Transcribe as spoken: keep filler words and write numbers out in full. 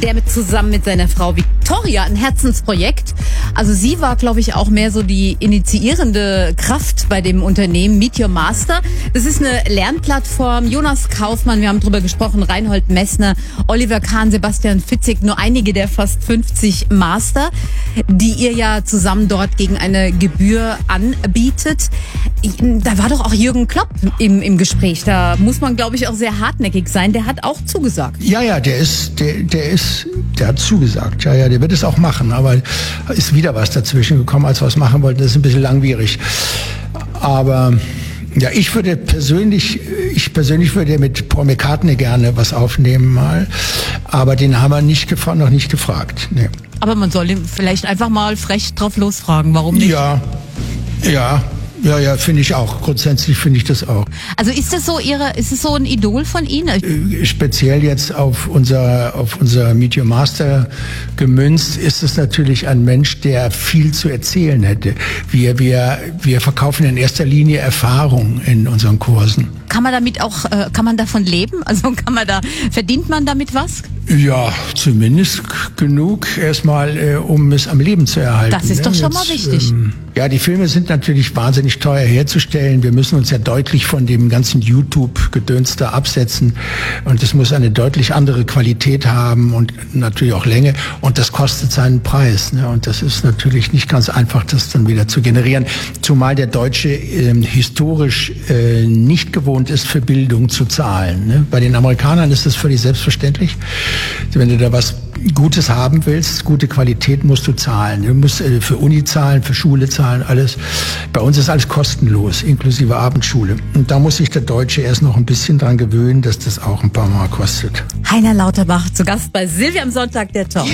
der mit zusammen mit seiner Frau Victoria ein Herzensprojekt. Also sie war, glaube ich, auch mehr so die initiierende Kraft bei dem Unternehmen Meet Your Master. Das ist eine Lernplattform. Jonas Kaufmann, wir haben drüber gesprochen, Reinhold Messner, Oliver Kahn, Sebastian Fitzek, nur einige der fast fünfzig Master, die ihr ja zusammen dort gegen eine Gebühr anbietet. Da war doch auch Jürgen Klopp im, im Gespräch. Da muss man, glaube ich, auch sehr hartnäckig sein. Der hat auch zugesagt. Ja, ja, der ist, der, der ist, der hat zugesagt. Ja, ja, der wird es auch machen. Aber ist wieder was dazwischen gekommen, als wir es machen wollten. Das ist ein bisschen langwierig. Aber ja, ich würde persönlich, ich persönlich würde mit Paul McCartney gerne was aufnehmen mal. Aber den haben wir nicht gefragt, noch nicht gefragt. Nee. Aber man soll ihn vielleicht einfach mal frech drauf losfragen. Warum nicht? Ja, ja. Ja, ja, finde ich auch. Grundsätzlich finde ich das auch. Also ist das so Ihre, ist es so ein Idol von Ihnen? Speziell jetzt auf unser, auf unser Meet Your Master gemünzt, ist es natürlich ein Mensch, der viel zu erzählen hätte. Wir, wir, wir verkaufen in erster Linie Erfahrung in unseren Kursen. Kann man damit auch, äh, kann man davon leben? Also kann man da, verdient man damit was? Ja, zumindest genug erstmal, äh, um es am Leben zu erhalten. Das ist ne? doch schon Jetzt, mal wichtig. Ähm, ja, die Filme sind natürlich wahnsinnig teuer herzustellen. Wir müssen uns ja deutlich von dem ganzen YouTube-Gedöns da absetzen. Und es muss eine deutlich andere Qualität haben und natürlich auch Länge. Und das kostet seinen Preis. Ne? Und das ist natürlich nicht ganz einfach, das dann wieder zu generieren. Zumal der Deutsche äh, historisch äh, nicht gewohnt ist, für Bildung zu zahlen. Ne? Bei den Amerikanern ist das völlig selbstverständlich. Wenn du da was Gutes haben willst, gute Qualität, musst du zahlen. Du musst äh, für Uni zahlen, für Schule zahlen, alles. Bei uns ist alles kostenlos, inklusive Abendschule. Und da muss sich der Deutsche erst noch ein bisschen dran gewöhnen, dass das auch ein paar Mal kostet. Heiner Lauterbach zu Gast bei Silvia am Sonntag, der Talk.